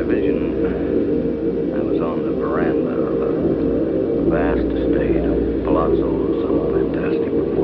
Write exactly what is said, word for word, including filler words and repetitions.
vision, I was on the veranda of a vast estate of palazzos and fantastic proportions.